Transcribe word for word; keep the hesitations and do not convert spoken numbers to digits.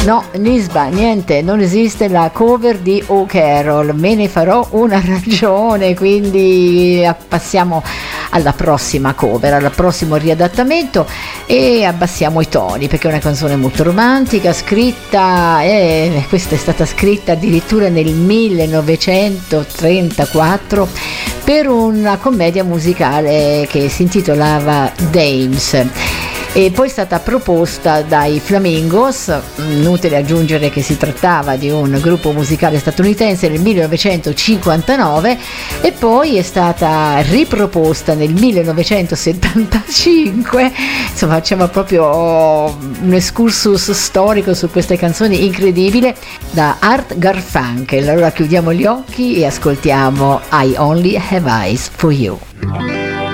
No, Nisba, niente, non esiste la cover di O Carol, me ne farò una ragione, quindi passiamo alla prossima cover, al prossimo riadattamento e abbassiamo i toni perché è una canzone molto romantica, scritta, eh, questa è stata scritta addirittura nel millenovecentotrentaquattro per una commedia musicale che si intitolava Dames. E poi è stata proposta dai Flamingos, inutile aggiungere che si trattava di un gruppo musicale statunitense nel millenovecentocinquantanove, e poi è stata riproposta nel millenovecentosettantacinque. Insomma, facciamo proprio un excursus storico su queste canzoni incredibile da Art Garfunkel. Allora chiudiamo gli occhi e ascoltiamo I Only Have Eyes for You.